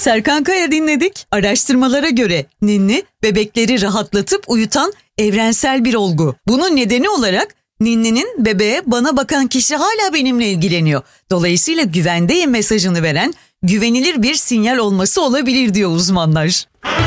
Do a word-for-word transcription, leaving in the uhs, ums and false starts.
Serkan Kaya dinledik. Araştırmalara göre ninni bebekleri rahatlatıp uyutan evrensel bir olgu. Bunun nedeni olarak ninninin bebeğe bana bakan kişi hala benimle ilgileniyor. Dolayısıyla güvendeyim mesajını veren güvenilir bir sinyal olması olabilir diyor uzmanlar.